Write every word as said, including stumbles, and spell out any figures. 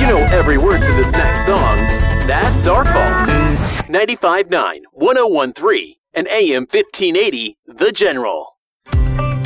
know every word to this next song, that's our fault. ninety-five point nine, one oh one point three, and A M fifteen eighty, The General.